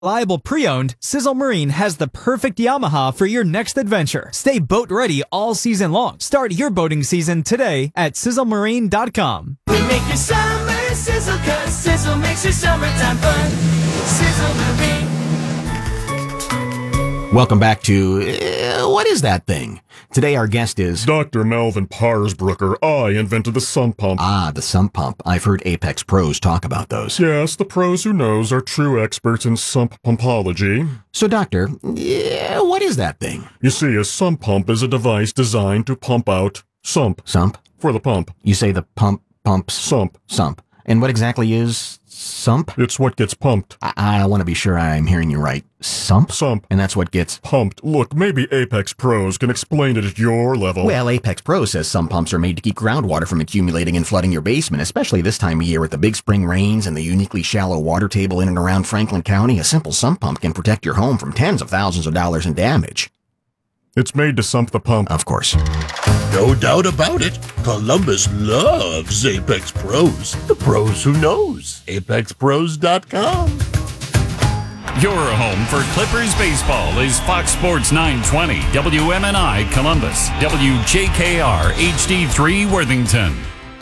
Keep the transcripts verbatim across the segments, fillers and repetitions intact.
Reliable pre-owned, Sizzle Marine has the perfect Yamaha for your next adventure. Stay boat ready all season long. Start your boating season today at sizzle marine dot com. We make your summer sizzle, cause Sizzle makes your summertime fun. Sizzle Marine. Welcome back to, uh, what is that thing? Today our guest is... Doctor Melvin Parsbrucker. I invented the sump pump. Ah, the sump pump. I've heard Apex pros talk about those. Yes, the pros who knows are true experts in sump pumpology. So, doctor, yeah, what is that thing? You see, a sump pump is a device designed to pump out sump. Sump? For the pump. You say the pump pumps... Sump. Sump. And what exactly is sump? It's what gets pumped. I, I want to be sure I'm hearing you right. Sump? Sump. And that's what gets... Pumped. Look, maybe Apex Pros can explain it at your level. Well, Apex Pro says some pumps are made to keep groundwater from accumulating and flooding your basement, especially this time of year with the big spring rains and the uniquely shallow water table in and around Franklin County. A simple sump pump can protect your home from tens of thousands of dollars in damage. It's made to sump the pump. Of course. No doubt about it. Columbus loves Apex Pros. The pros who knows. apex pros dot com. Your home for Clippers baseball is Fox Sports nine twenty, W M N I Columbus, W J K R H D three Worthington.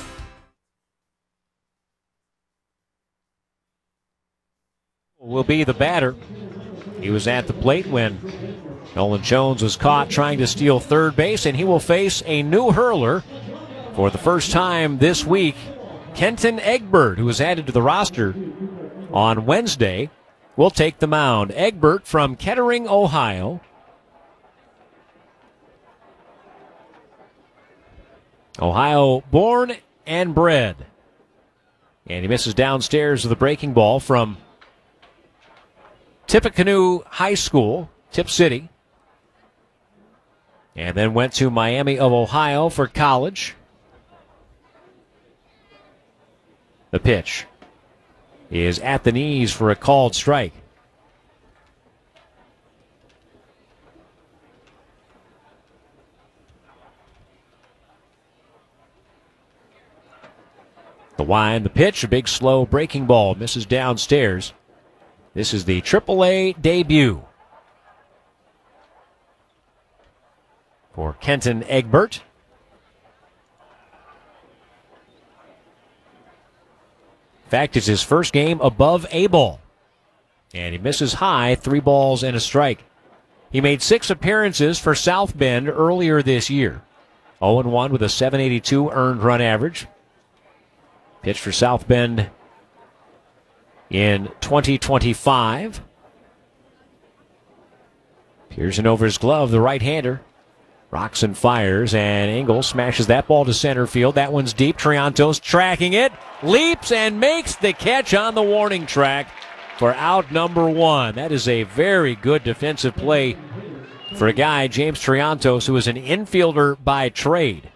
Will be the batter. He was at the plate when Nolan Jones was caught trying to steal third base, and he will face a new hurler for the first time this week. Kenton Egbert, who was added to the roster on Wednesday, will take the mound. Egbert from Kettering, Ohio. Ohio born and bred. And he misses downstairs with a breaking ball from Tippecanoe High School, Tip City. And then went to Miami of Ohio for college. The pitch is at the knees for a called strike. The wind, the pitch, a big slow breaking ball, misses downstairs. This is the triple A debut for Kenton Egbert. In fact, it's his first game above A ball. And he misses high, three balls and a strike. He made six appearances for South Bend earlier this year. oh and one with a seven eighty-two earned run average. Pitched for South Bend in twenty twenty-five. Pearson over his glove, the right-hander. Rocks and fires, and Engel smashes that ball to center field. That one's deep. Triantos tracking it, leaps and makes the catch on the warning track for out number one. That is a very good defensive play for a guy, James Triantos, who is an infielder by trade.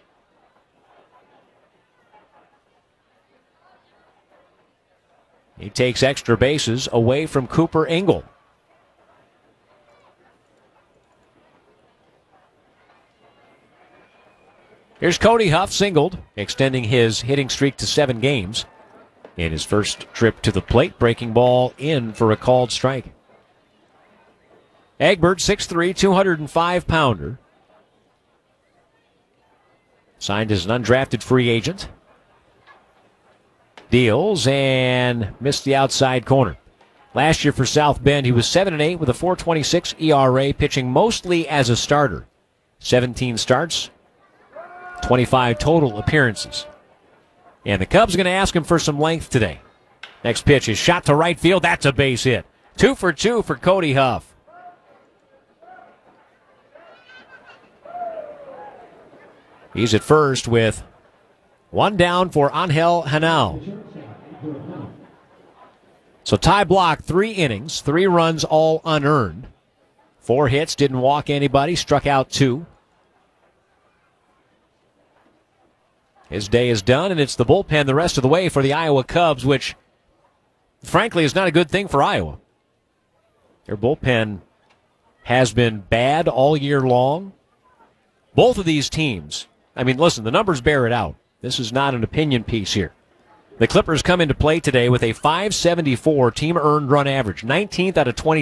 He takes extra bases away from Cooper Engel. Here's Cody Huff, singled, extending his hitting streak to seven games. In his first trip to the plate, breaking ball in for a called strike. Egbert, six three, two oh five pounder. Signed as an undrafted free agent. Deals and missed the outside corner. Last year for South Bend, he was seven and eight with a four twenty-six E R A, pitching mostly as a starter. seventeen starts, twenty-five total appearances. And the Cubs are going to ask him for some length today. Next pitch is shot to right field. That's a base hit. Two for two for Cody Huff. He's at first with one down for Angel Hanal. So Ty Block, three innings, three runs, all unearned. Four hits, didn't walk anybody, struck out two. His day is done, and it's the bullpen the rest of the way for the Iowa Cubs, which, frankly, is not a good thing for Iowa. Their bullpen has been bad all year long. Both of these teams, I mean, listen, the numbers bear it out. This is not an opinion piece here. The Clippers come into play today with a five seventy-four team earned run average, nineteenth out of twenty